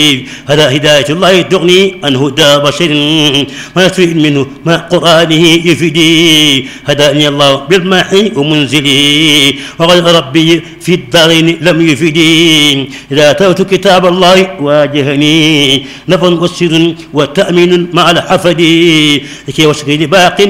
هذا هداية الله تغني عن هدى بشر ما يستفيد منه مع قرآنه يفيدي. هداني الله بالماحي ومنزلي وغير ربي في الدارين لم يفيدي. إذا أتيت كتاب الله واجهني نفع وسر وتأمين مع الحفد لكي وسكي باق